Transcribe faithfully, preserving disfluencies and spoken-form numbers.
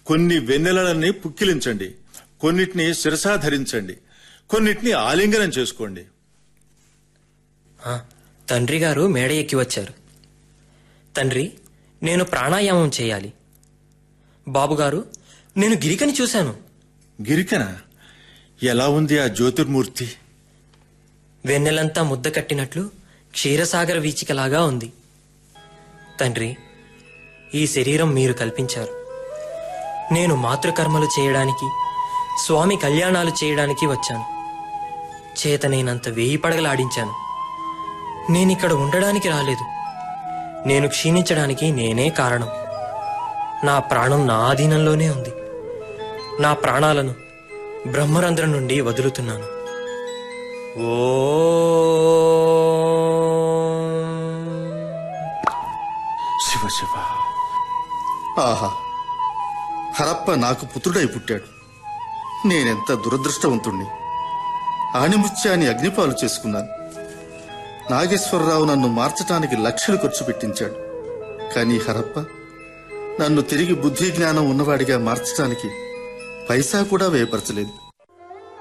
కొన్ని వెన్నెలలని పుక్కిలించండి, కొన్నిటిని శిరసాధరించండి, కొన్నిటిని ఆలింగనం చేసుకోండి. తండ్రి గారు మేడ ఎక్కి వచ్చారు. తండ్రి, నేను ప్రాణాయామం చేయాలి. బాబుగారు, నేను గిరికని చూశాను. గిరికన? ఎలా ఉంది ఆ జ్యోతిర్మూర్తి? వెన్నెలంతా ముద్ద కట్టినట్లు క్షీరసాగర వీచికలాగా ఉంది. తండ్రి, ఈ శరీరం మీరు కల్పించారు. నేను మాతృకర్మలు చేయడానికి, స్వామి కళ్యాణాలు చేయడానికి వచ్చాను. చేతనైనంత వేయి పడగలాడించాను. నేనిక్కడ ఉండడానికి రాలేదు. నేను క్షీణించడానికి నేనే కారణం. నా ప్రాణం నా ఆధీనంలోనే ఉంది. నా ప్రాణాలను బ్రహ్మరంధ్రం నుండి వదులుతున్నాను. ఓ శివ శివ. ఆహా, హరప్ప నాకు పుత్రుడై పుట్టాడు. నేనెంత దురదృష్టవంతుణ్ణి. ఆణిముత్యాన్ని అగ్నిపాలు చేసుకున్నాను. నాగేశ్వరరావు నన్ను మార్చటానికి లక్షలు ఖర్చు పెట్టించాడు. కానీ హరప్ప నన్ను తిరిగి బుద్ధి జ్ఞానం ఉన్నవాడిగా మార్చటానికి పైసా కూడా వ్యయపరచలేదు.